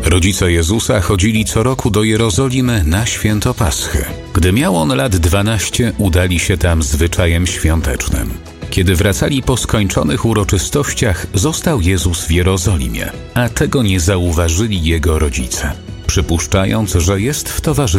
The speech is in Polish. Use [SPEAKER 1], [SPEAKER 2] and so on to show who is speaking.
[SPEAKER 1] Rodzice Jezusa chodzili co roku do Jerozolimy na święto Paschy. Gdy miał on lat 12, udali się tam zwyczajem świątecznym. Kiedy wracali po skończonych uroczystościach, został Jezus w Jerozolimie, a tego nie zauważyli jego rodzice. Przypuszczając, że jest w towarzystwie